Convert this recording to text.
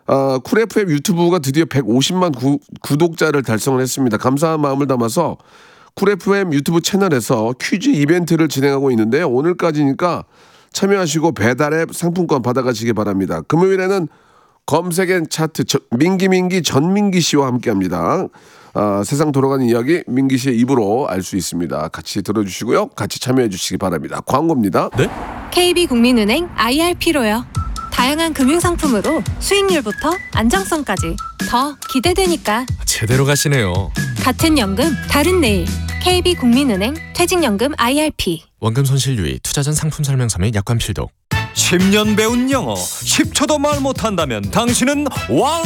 쿨 FM 유튜브가 드디어 150만 구독자를 달성을 했습니다. 감사한 마음을 담아서 쿨 FM 유튜브 채널에서 퀴즈 이벤트를 진행하고 있는데요. 오늘까지니까 참여하시고 배달앱 상품권 받아가시기 바랍니다. 금요일에는 검색엔 차트 민기 전민기 씨와 함께합니다. 세상 돌아가는 이야기 민기 씨의 입으로 알 수 있습니다. 같이 들어주시고요. 같이 참여해 주시기 바랍니다. 광고입니다. 네? KB국민은행 IRP로요. 다양한 금융상품으로 수익률부터 안정성까지 더 기대되니까 제대로 가시네요. 같은 연금 다른 내일 KB국민은행 퇴직연금 IRP. 원금 손실 유의, 투자 전 상품 설명서 및 약관 필독. 10년 배운 영어 10초도 말 못한다면 당신은 왕